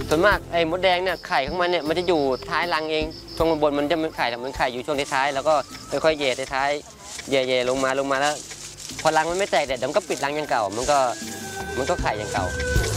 ส่วนมากไอ้มดแดงเนี่ยไข่ของมันเนี่ยมันจะอยู่ท้ายรังเองช่วงบนมันจะไม่ไข่แต่มันไข่อยู่ช่วงท้ายแล้วก็ค่อยๆเย่ท้ายเย่ลงมาแล้วพอรังมันไม่แตกเดี๋ยวมันก็ปิดรังอย่างเก่ามันก็ไข่อย่างเก่า